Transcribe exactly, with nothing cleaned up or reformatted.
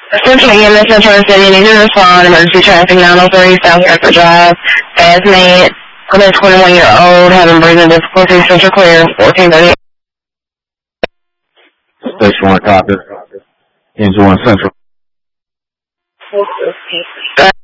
Central E M S Central City, need to respond. Emergency traffic nine oh three South Hereford Drive. Fast mate, a twenty-one year old, having breathing difficulties. Central clear, fourteen thirty. Station one copy. Engine one Central.